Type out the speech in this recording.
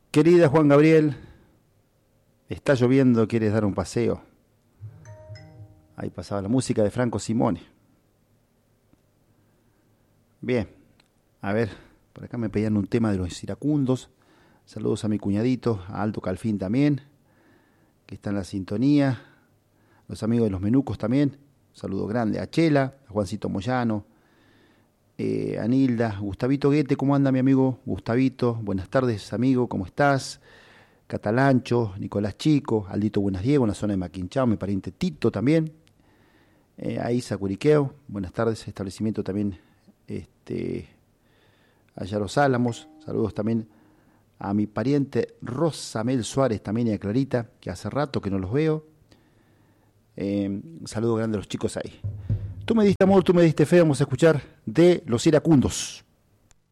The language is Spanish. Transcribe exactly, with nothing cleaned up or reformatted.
Querida Juan Gabriel, está lloviendo, ¿quieres dar un paseo? Ahí pasaba la música de Franco Simone. Bien, a ver, por acá me pedían un tema de los iracundos. Saludos a mi cuñadito, a Aldo Calfín también, que está en la sintonía. Los amigos de los Menucos también. Saludo grande a Chela, a Juancito Moyano, eh, a Nilda, Gustavito Guete, ¿cómo anda mi amigo Gustavito? Buenas tardes, amigo, ¿cómo estás? Catalancho, Nicolás Chico, Aldito Buenas Diego, en la zona de Maquinchao, mi pariente Tito también. Eh, a Isa Curiqueo, buenas tardes, establecimiento también este, allá Los Álamos. Saludos también a mi pariente Rosamel Suárez también y a Clarita, que hace rato que no los veo. Eh, un saludo grande a los chicos ahí. Tú me diste amor, tú me diste fe, vamos a escuchar de Los Iracundos.